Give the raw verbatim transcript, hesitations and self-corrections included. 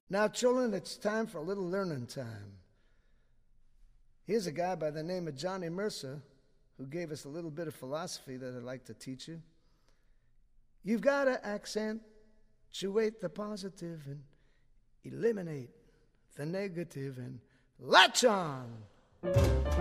Now, children, it's time for a little learning time. Here's a guy by the name of Johnny Mercer who gave us a little bit of philosophy that I'd like to teach you. You've got to accentuate the positive and eliminate the negative and latch on.